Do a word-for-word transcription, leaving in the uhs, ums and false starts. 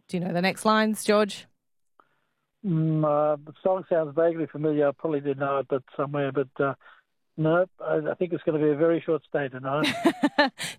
Do you know the next lines, George? Mm, uh, the song sounds vaguely familiar. I probably did know it, but somewhere. But uh, no, I, I think it's going to be a very short stay tonight.